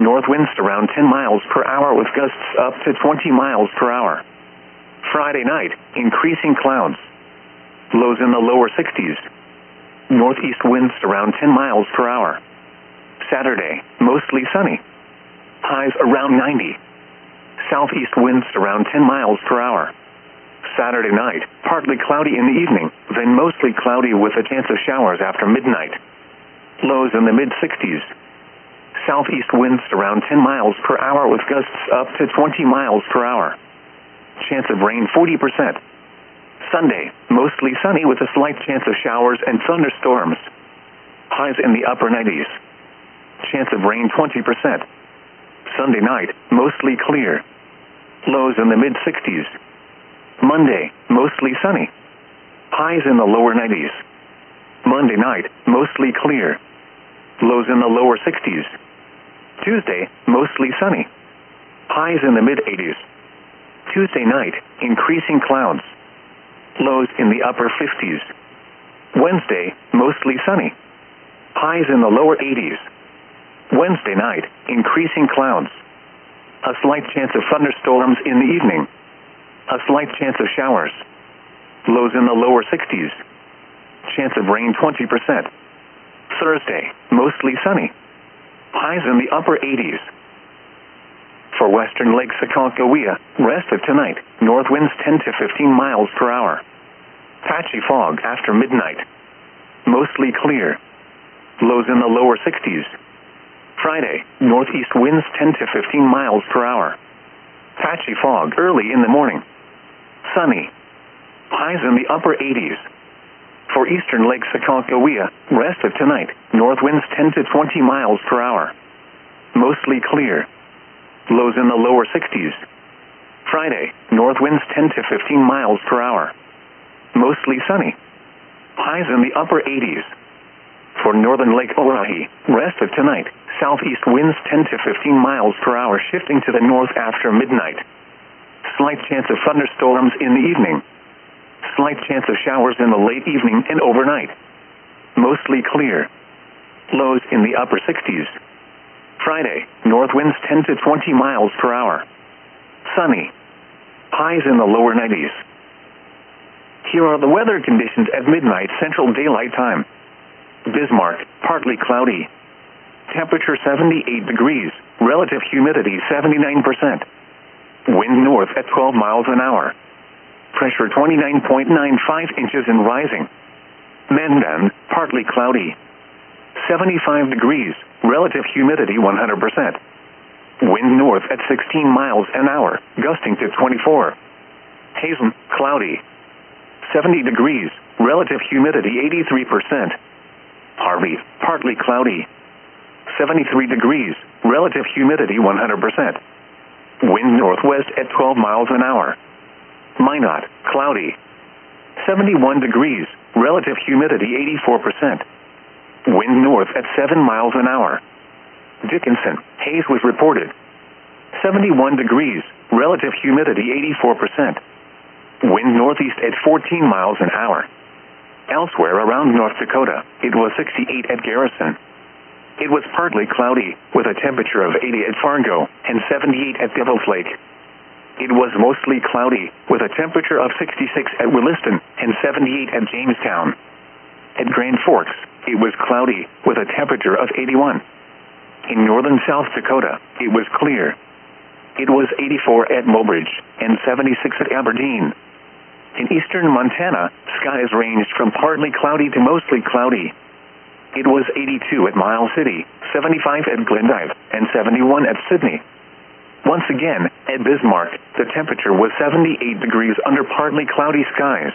north winds around 10 miles per hour with gusts up to 20 miles per hour. Friday night, increasing clouds. Lows in the lower 60s. Northeast winds around 10 miles per hour. Saturday, mostly sunny. Highs around 90. Southeast winds around 10 miles per hour. Saturday night, partly cloudy in the evening, then mostly cloudy with a chance of showers after midnight. Lows in the mid-60s. Southeast winds around 10 miles per hour with gusts up to 20 miles per hour. Chance of rain 40%. Sunday, mostly sunny with a slight chance of showers and thunderstorms. Highs in the upper 90s. Chance of rain 20%. Sunday night, mostly clear. Lows in the mid-60s. Monday, mostly sunny. Highs in the lower 90s. Monday night, mostly clear. Lows in the lower 60s. Tuesday, mostly sunny. Highs in the mid-80s. Tuesday night, increasing clouds. Lows in the upper 50s. Wednesday, mostly sunny. Highs in the lower 80s. Wednesday night, increasing clouds. A slight chance of thunderstorms in the evening. A slight chance of showers. Lows in the lower 60s. Chance of rain 20%. Thursday, mostly sunny. Highs in the upper 80s. For western Lake Sakakawea, rest of tonight, north winds 10 to 15 miles per hour. Patchy fog after midnight. Mostly clear. Lows in the lower 60s. Friday, northeast winds 10 to 15 miles per hour. Patchy fog early in the morning. Sunny. Highs in the upper 80s. For eastern Lake Sakakawea, rest of tonight, north winds 10 to 20 miles per hour. Mostly clear. Lows in the lower 60s. Friday, north winds 10 to 15 miles per hour. Mostly sunny. Highs in the upper 80s. For northern Lake Orohi, rest of tonight, southeast winds 10 to 15 miles per hour shifting to the north after midnight. Slight chance of thunderstorms in the evening. Slight chance of showers in the late evening and overnight. Mostly clear. Lows in the upper 60s. Friday, north winds 10 to 20 miles per hour. Sunny. Highs in the lower 90s. Here are the weather conditions at midnight Central Daylight Time. Bismarck, partly cloudy. Temperature 78 degrees. Relative humidity 79%. Wind north at 12 miles an hour. Pressure 29.95 inches and rising. Mandan, partly cloudy. 75 degrees. Relative humidity 100%. Wind north at 16 miles an hour, gusting to 24. Hazen, cloudy. 70 degrees. Relative humidity 83%. Harvey, partly cloudy. 73 degrees. Relative humidity 100%. Wind northwest at 12 miles an hour. Minot, cloudy. 71 degrees. Relative humidity 84%. Wind north at 7 miles an hour. Dickinson, haze was reported. 71 degrees. Relative humidity 84%. Wind northeast at 14 miles an hour. Elsewhere around North Dakota, it was 68 at Garrison. It was partly cloudy, with a temperature of 80 at Fargo and 78 at Devil's Lake. It was mostly cloudy, with a temperature of 66 at Williston and 78 at Jamestown. At Grand Forks, it was cloudy, with a temperature of 81. In northern South Dakota, it was clear. It was 84 at Mobridge and 76 at Aberdeen. In eastern Montana, skies ranged from partly cloudy to mostly cloudy. It was 82 at Miles City, 75 at Glendive, and 71 at Sydney. Once again, at Bismarck, the temperature was 78 degrees under partly cloudy skies.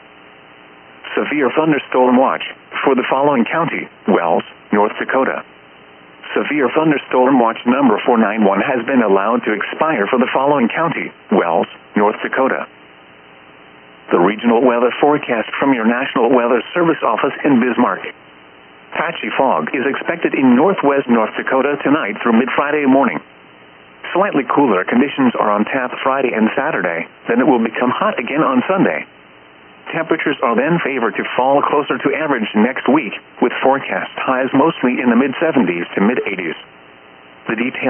Severe thunderstorm watch for the following county: Wells, North Dakota. Severe thunderstorm watch number 491 has been allowed to expire for the following county: Wells, North Dakota. The regional weather forecast from your National Weather Service office in Bismarck. Patchy fog is expected in northwest North Dakota tonight through mid-Friday morning. Slightly cooler conditions are on tap Friday and Saturday, then it will become hot again on Sunday. Temperatures are then favored to fall closer to average next week, with forecast highs mostly in the mid-70s to mid-80s. The details